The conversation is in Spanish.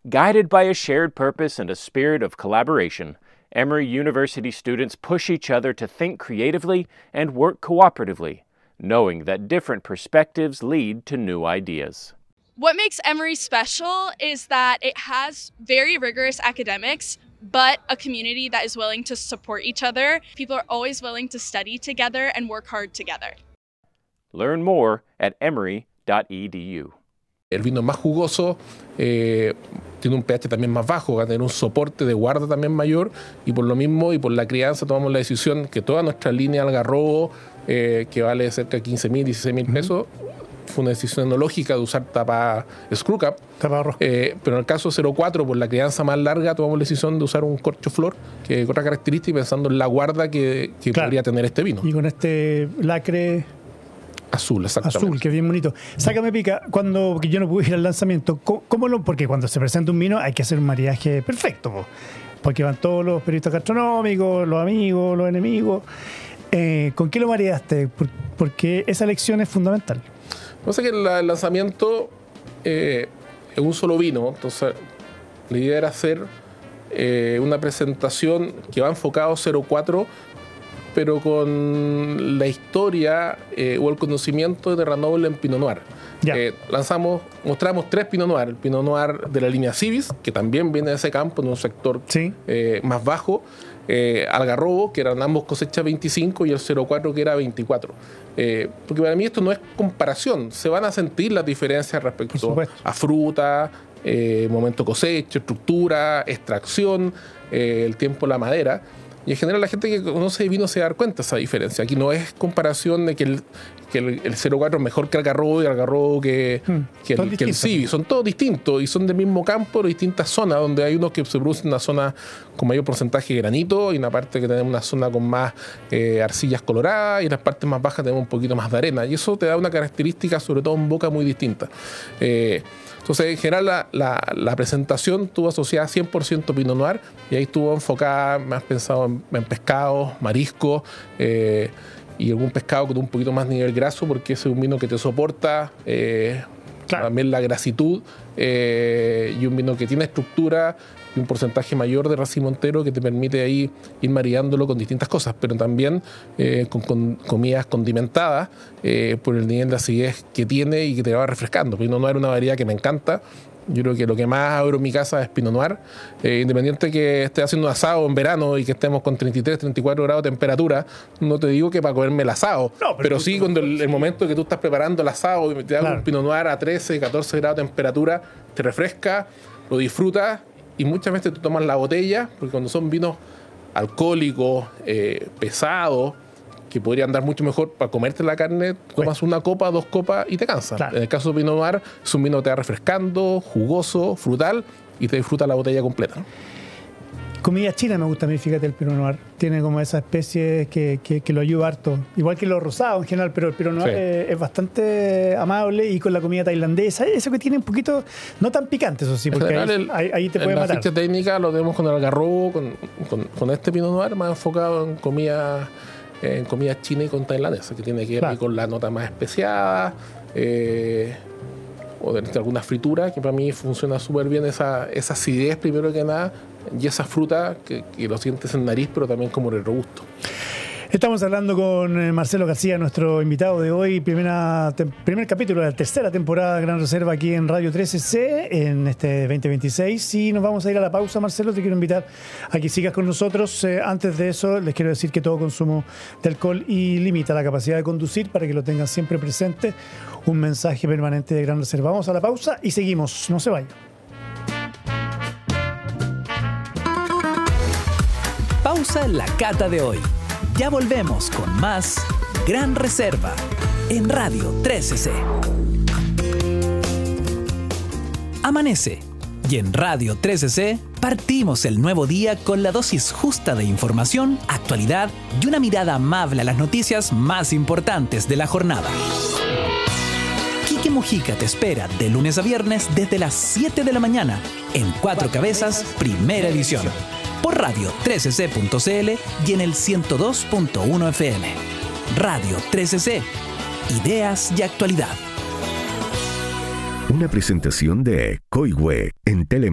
Guided by a shared purpose and a spirit of collaboration, Emory University students push each other to think creatively and work cooperatively, knowing that different perspectives lead to new ideas. What makes Emory special is that it has very rigorous academics, but a community that is willing to support each other. People are always willing to study together and work hard together. Learn more at emory.edu. El vino es más jugoso, tiene un pH también más bajo, va a tener un soporte de guarda también mayor, y por lo mismo y por la crianza tomamos la decisión que toda nuestra línea Algarrobo, que vale cerca de 15.000, 16.000 pesos, fue una decisión enológica de usar tapa screw cap, pero en el caso 04, por la crianza más larga, tomamos la decisión de usar un corcho flor, que es otra característica, pensando en la guarda que podría tener este vino. Y con este lacre azul, exactamente. Azul, que es bien bonito. Sácame pica, porque yo no pude ir al lanzamiento, porque cuando se presenta un vino hay que hacer un maridaje perfecto, porque van todos los periodistas gastronómicos, los amigos, los enemigos. ¿Con qué lo maridaste? Porque esa elección es fundamental. Pasa que el lanzamiento es un solo vino, entonces la idea era hacer una presentación que va enfocado 04, pero con la historia o el conocimiento de Terra Noble en Pinot Noir. Mostramos 3 Pinot Noir: el Pinot Noir de la línea Civis, que también viene de ese campo, en un sector más bajo, Algarrobo, que eran ambos cosechas 25, y el 04, que era 24. Porque para mí esto no es comparación, se van a sentir las diferencias respecto a fruta, momento cosecha, estructura, extracción, el tiempo de la madera. Y en general la gente que conoce el vino se da cuenta de esa diferencia. Aquí no es comparación de que el 04 es mejor que el Algarrobo y el Algarrobo que el Civi. Son todos distintos y son del mismo campo, de distintas zonas, donde hay unos que se producen en una zona con mayor porcentaje de granito, y en una parte que tenemos una zona con más arcillas coloradas, y en las partes más bajas tenemos un poquito más de arena. Y eso te da una característica, sobre todo en boca, muy distinta. Entonces, en general, la presentación estuvo asociada a 100% Pinot Noir, y ahí estuvo enfocada, más pensado en pescados, mariscos, y algún pescado con un poquito más nivel graso, porque ese es un vino que te soporta también la grasitud, y un vino que tiene estructura y un porcentaje mayor de racimo entero que te permite ahí ir maridándolo con distintas cosas, pero también con comidas condimentadas por el nivel de acidez que tiene y que te va refrescando. Pinot Noir es una variedad que me encanta. Yo creo que lo que más abro en mi casa es Pinot Noir. Independiente que esté haciendo un asado en verano y que estemos con 33, 34 grados de temperatura, no te digo que para comerme el asado, pero sí cuando el momento que tú estás preparando el asado y te das un Pinot Noir a 13, 14 grados de temperatura, te refresca, lo disfrutas, y muchas veces tú tomas la botella, porque cuando son vinos alcohólicos, pesados, que podrían dar mucho mejor para comerte la carne, tomas una copa, 2 copas y te cansas. En el caso de Pinot Noir, es un vino que te va refrescando, jugoso, frutal, y te disfruta la botella completa. Comida china me gusta a mí, fíjate, el Pinot Noir. Tiene como esa especie que lo ayuda harto. Igual que los rosados en general, pero el Pinot Noir es bastante amable, y con la comida tailandesa, eso que tiene un poquito, no tan picante, eso sí, porque general, ahí te puede matar. La ficha técnica lo tenemos con el Algarrobo, con este Pinot Noir más enfocado en comida china y con tailandesa, que tiene que ver con la nota más especiada, o de alguna fritura, que para mí funciona súper bien esa acidez primero que nada, y esa fruta que lo sientes en nariz, pero también como en el robusto. Estamos hablando con Marcelo García, nuestro invitado de hoy, primer capítulo de la tercera temporada de Gran Reserva aquí en Radio 13C en este 2026, y nos vamos a ir a la pausa. Marcelo, te quiero invitar a que sigas con nosotros. Antes de eso, les quiero decir que todo consumo de alcohol limita la capacidad de conducir, para que lo tengan siempre presente. Un mensaje permanente de Gran Reserva. Vamos a la pausa y seguimos, no se vayan. Pausa en la cata de hoy. Ya volvemos con más Gran Reserva en Radio 13C. Amanece, y en Radio 13C partimos el nuevo día con la dosis justa de información, actualidad y una mirada amable a las noticias más importantes de la jornada. Quique Mujica te espera de lunes a viernes desde las 7 de la mañana en Cuatro Cabezas, primera edición, por radio 13c.cl y en el 102.1 FM. Radio 13C, ideas y actualidad. Una presentación de Coihue en Tele.